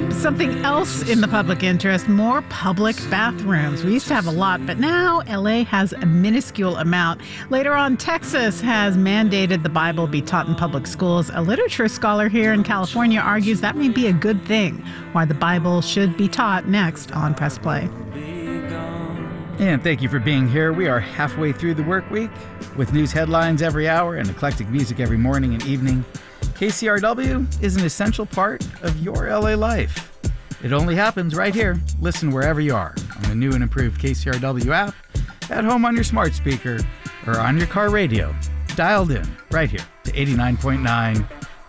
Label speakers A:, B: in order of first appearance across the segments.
A: Something else in the public interest, more public bathrooms. We used to have a lot, but now LA has a minuscule amount. Later on, Texas has mandated the Bible be taught in public schools. A literature scholar here in California argues that may be a good thing, why the Bible should be taught next on Press Play.
B: And thank you for being here. We are halfway through the work week with news headlines every hour and eclectic music every morning and evening. KCRW is an essential part of your LA life. It only happens right here. Listen wherever you are on the new and improved KCRW app, at home on your smart speaker, or on your car radio. Dialed in right here to 89.9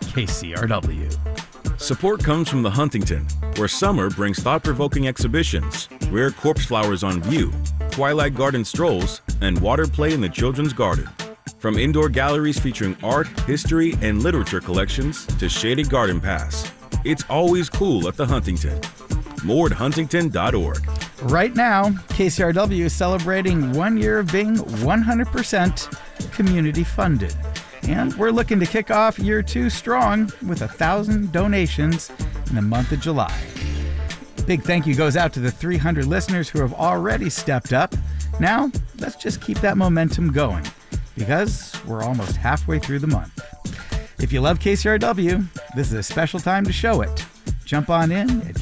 B: KCRW.
C: Support comes from the Huntington, where summer brings thought-provoking exhibitions, rare corpse flowers on view, twilight garden strolls, and water play in the children's garden. From indoor galleries featuring art, history, and literature collections to shaded garden paths, it's always cool at the Huntington. More at huntington.org.
B: Right now, KCRW is celebrating 1 year of being 100% community funded. And we're looking to kick off year 2 strong with 1,000 donations in the month of July. Big thank you goes out to the 300 listeners who have already stepped up. Now, let's just keep that momentum going, because we're almost halfway through the month. If you love KCRW, this is a special time to show it. Jump on in at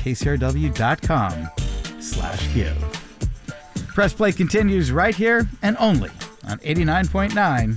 B: kcrw.com/give. Press Play continues right here and only on 89.9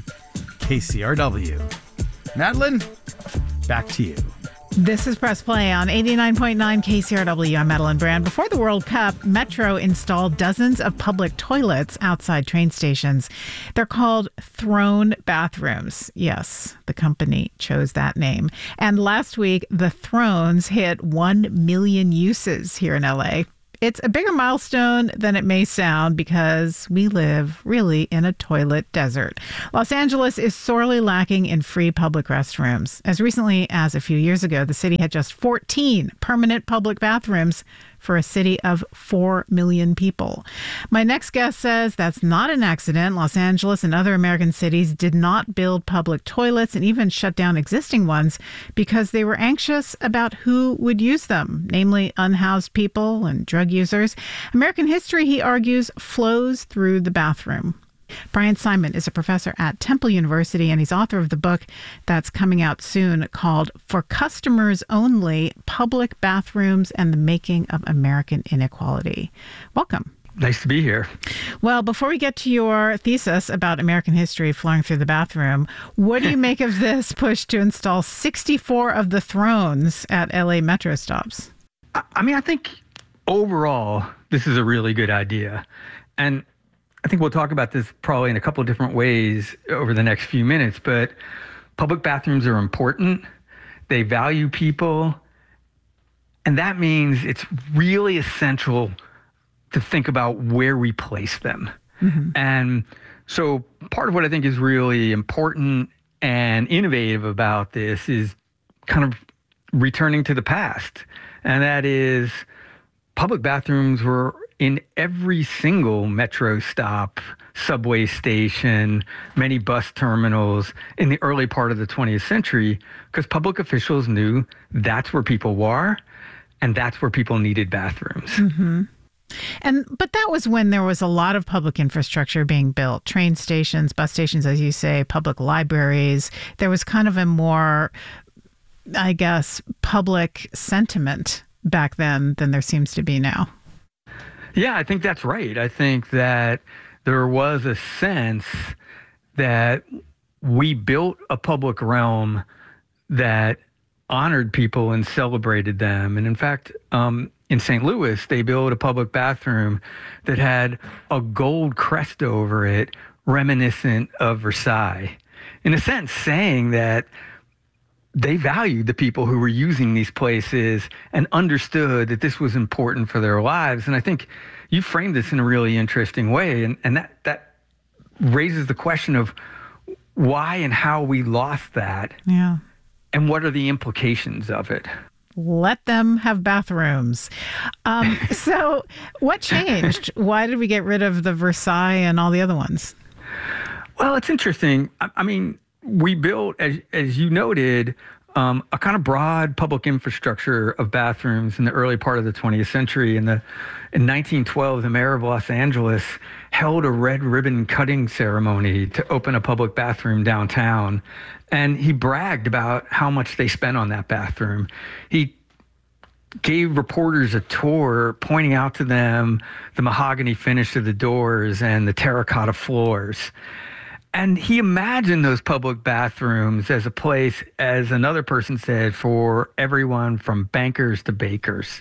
B: KCRW. Madeline, back to you.
A: This is Press Play on 89.9 KCRW. I'm Madeline Brand. Before the World Cup, Metro installed dozens of public toilets outside train stations. They're called Throne bathrooms. Yes, the company chose that name. And last week, the Thrones hit 1 million uses here in LA. It's a bigger milestone than it may sound because we live really in a toilet desert. Los Angeles is sorely lacking in free public restrooms. As recently as a few years ago, the city had just 14 permanent public bathrooms for a city of 4 million people. My next guest says that's not an accident. Los Angeles and other American cities did not build public toilets and even shut down existing ones because they were anxious about who would use them, namely unhoused people and drug users. American history, he argues, flows through the bathroom. Brian Simon is a professor at Temple University, and he's author of the book that's coming out soon called For Customers Only: Public Bathrooms and the Making of American Inequality. Welcome.
D: Nice to be here.
A: Well, before we get to your thesis about American history flowing through the bathroom, what do you make of this push to install 64 of the Thrones at LA Metro stops?
D: I think overall, this is a really good idea. And I think we'll talk about this probably in a couple of different ways over the next few minutes, but public bathrooms are important. They value people. And that means it's really essential to think about where we place them. Mm-hmm. And so part of what I think is really important and innovative about this is kind of returning to the past. And that is public bathrooms were in every single metro stop, subway station, many bus terminals in the early part of the 20th century, because public officials knew that's where people were and that's where people needed bathrooms.
A: Mm-hmm. But that was when there was a lot of public infrastructure being built, train stations, bus stations, as you say, public libraries. There was kind of a more, I guess, public sentiment back then than there seems to be now.
D: Yeah, I think that's right. I think that there was a sense that we built a public realm that honored people and celebrated them. And in fact, in St. Louis, they built a public bathroom that had a gold crest over it, reminiscent of Versailles. In a sense, saying that they valued the people who were using these places and understood that this was important for their lives. And I think you framed this in a really interesting way. And that raises the question of why and how we lost that.
A: Yeah.
D: And what are the implications of it?
A: Let them have bathrooms. So what changed? Why did we get rid of the Versailles and all the other ones?
D: Well, it's interesting. I mean, we built, as you noted, a kind of broad public infrastructure of bathrooms in the early part of the 20th century. In 1912, the mayor of Los Angeles held a red ribbon cutting ceremony to open a public bathroom downtown. And he bragged about how much they spent on that bathroom. He gave reporters a tour, pointing out to them the mahogany finish of the doors and the terracotta floors. And he imagined those public bathrooms as a place, as another person said, for everyone from bankers to bakers.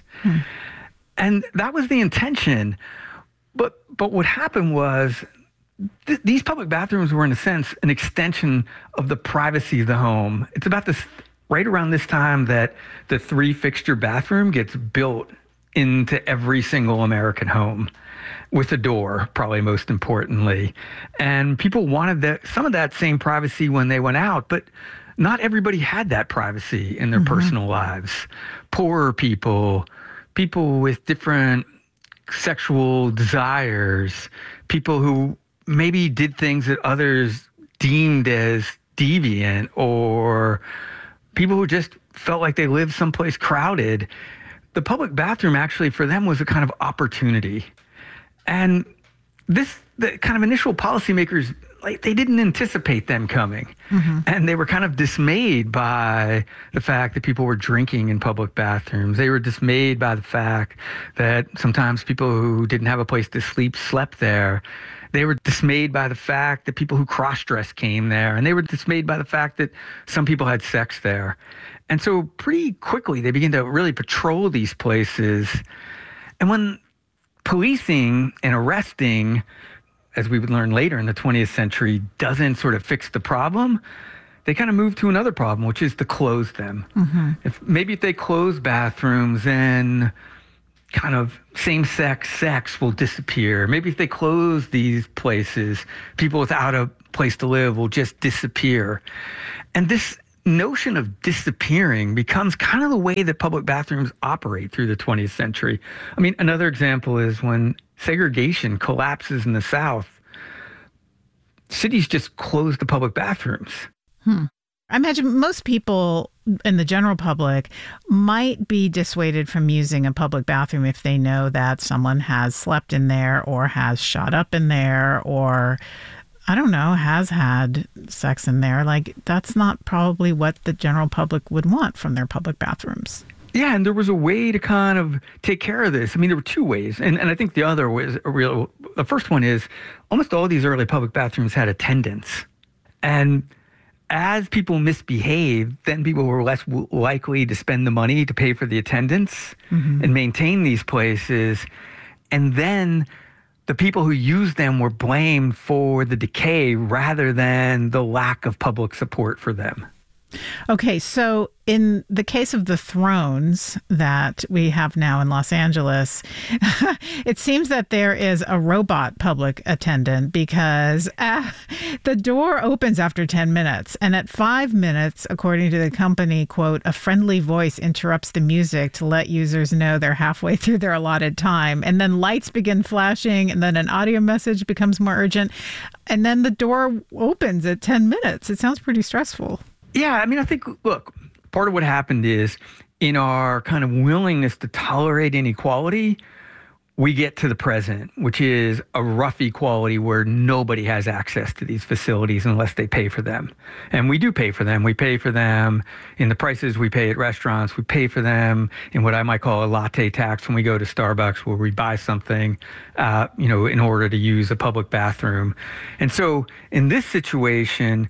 D: And that was the intention. But what happened was these public bathrooms were, in a sense, an extension of the privacy of the home. It's about this right around this time that the 3-fixture bathroom gets built into every single American home, with a door, probably most importantly. And people wanted some of that same privacy when they went out, but not everybody had that privacy in their personal lives. Poorer people, people with different sexual desires, people who maybe did things that others deemed as deviant, or people who just felt like they lived someplace crowded. The public bathroom actually for them was a kind of opportunity. And the kind of initial policymakers, like, they didn't anticipate them coming. And they were kind of dismayed by the fact that people were drinking in public bathrooms. They were dismayed by the fact that sometimes people who didn't have a place to sleep slept there. They were dismayed by the fact that people who cross-dressed came there. And they were dismayed by the fact that some people had sex there. And so pretty quickly, they began to really patrol these places. And when policing and arresting, as we would learn later in the 20th century, doesn't sort of fix the problem, they kind of move to another problem, which is to close them. If they close bathrooms, then kind of same-sex sex will disappear. Maybe if they close these places, people without a place to live will just disappear. And this notion of disappearing becomes kind of the way that public bathrooms operate through the 20th century. I mean, another example is when segregation collapses in the South, cities just close the public bathrooms.
A: I imagine most people in the general public might be dissuaded from using a public bathroom if they know that someone has slept in there or has shot up in there, or I don't know, has had sex in there. Like, that's not probably what the general public would want from their public bathrooms.
D: Yeah, and there was a way to kind of take care of this. I mean, there were two ways. And I think the other was the first one is almost all these early public bathrooms had attendants. And as people misbehaved, then people were less likely to spend the money to pay for the attendants and maintain these places. And then the people who used them were blamed for the decay rather than the lack of public support for them.
A: Okay, so in the case of the thrones that we have now in Los Angeles, it seems that there is a robot public attendant, because the door opens after 10 minutes. And at 5 minutes, according to the company, quote, a friendly voice interrupts the music to let users know they're halfway through their allotted time. And then lights begin flashing, and then an audio message becomes more urgent. And then the door opens at 10 minutes. It sounds pretty stressful.
D: Yeah, I mean, I think, look, part of what happened is in our kind of willingness to tolerate inequality, we get to the present, which is a rough equality where nobody has access to these facilities unless they pay for them. And we do pay for them. We pay for them in the prices we pay at restaurants. We pay for them in what I might call a latte tax when we go to Starbucks, where we buy something, in order to use a public bathroom. And so in this situation,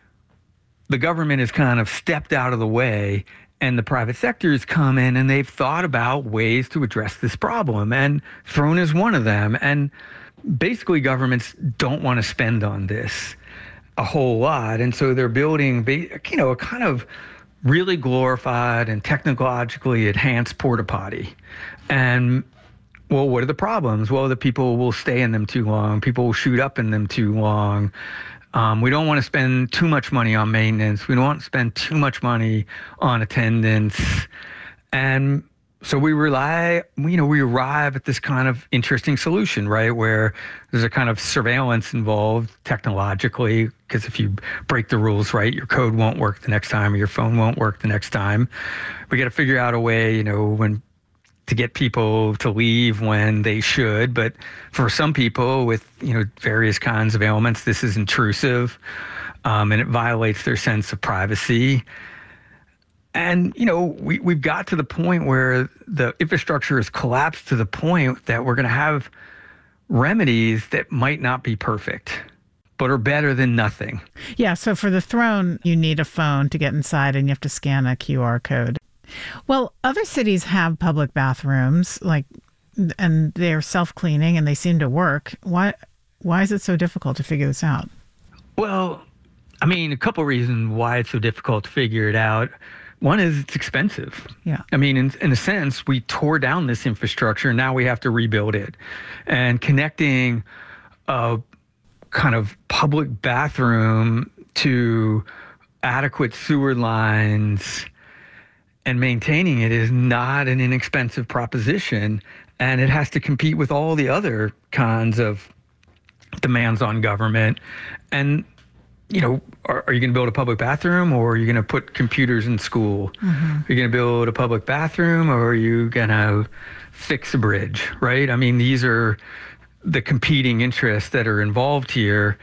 D: the government has kind of stepped out of the way, and the private sector has come in, and they've thought about ways to address this problem, and Throne is one of them. And basically governments don't want to spend on this a whole lot. And so they're building, a kind of really glorified and technologically enhanced porta potty. And well, what are the problems? Well, the people will stay in them too long. People will shoot up in them too long. We don't want to spend too much money on maintenance. We don't want to spend too much money on attendance. And So we arrive at this kind of interesting solution, right? Where there's a kind of surveillance involved technologically, because if you break the rules, right, your code won't work the next time, or your phone won't work the next time. We got to figure out a way, to get people to leave when they should. But for some people with, various kinds of ailments, this is intrusive, and it violates their sense of privacy. And, we've got to the point where the infrastructure has collapsed to the point that we're going to have remedies that might not be perfect, but are better than nothing.
A: Yeah, so for the Throne, you need a phone to get inside and you have to scan a QR code. Well, other cities have public bathrooms, and they're self-cleaning and they seem to work. Why is it so difficult to figure this out?
D: Well, a couple reasons why it's so difficult to figure it out. One is it's expensive.
A: Yeah.
D: In a sense, we tore down this infrastructure. Now we have to rebuild it. And connecting a kind of public bathroom to adequate sewer lines and maintaining it is not an inexpensive proposition. And it has to compete with all the other kinds of demands on government. And are you going to build a public bathroom, or are you going to put computers in school? Mm-hmm. Are you going to build a public bathroom, or are you going to fix a bridge, right? These are the competing interests that are involved here.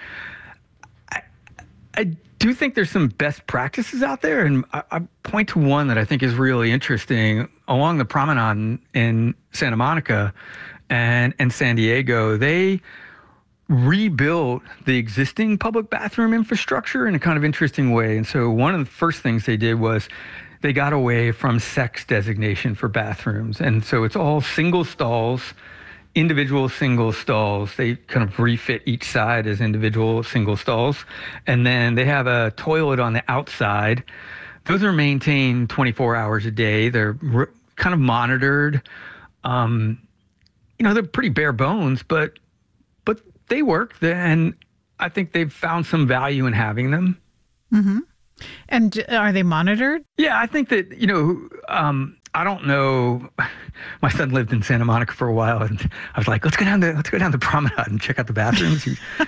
D: I do think there's some best practices out there, and I point to one that I think is really interesting. Along the promenade in Santa Monica and San Diego, they rebuilt the existing public bathroom infrastructure in a kind of interesting way. And so one of the first things they did was they got away from sex designation for bathrooms. And so it's all single stalls, individual single stalls. They kind of refit each side as individual single stalls. And then they have a toilet on the outside. Those are maintained 24 hours a day. They're kind of monitored. They're pretty bare bones, but they work, and I think they've found some value in having them.
A: Mm-hmm. And are they monitored?
D: Yeah, I think that, I don't know. My son lived in Santa Monica for a while, and I was like, let's go down the promenade and check out the bathrooms.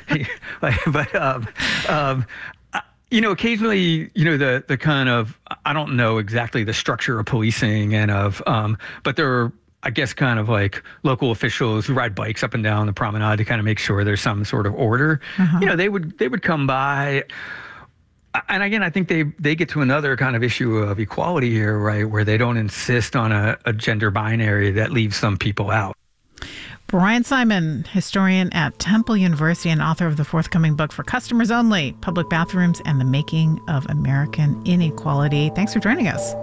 D: Occasionally, the kind of, I don't know exactly the structure of policing but there are, I guess, kind of like local officials who ride bikes up and down the promenade to kind of make sure there's some sort of order. Uh-huh. They would come by. And again, I think they get to another kind of issue of equality here, right, where they don't insist on a gender binary that leaves some people out.
A: Brian Simon, historian at Temple University and author of the forthcoming book For Customers Only, Public Bathrooms and the Making of American Inequality. Thanks for joining us.